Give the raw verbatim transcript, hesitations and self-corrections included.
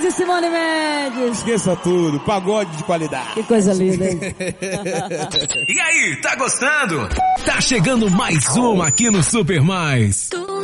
de Simone Mendes. Esqueça tudo, pagode de qualidade. Que coisa linda, hein? E aí, tá gostando? Tá chegando mais uma aqui no Super Mais.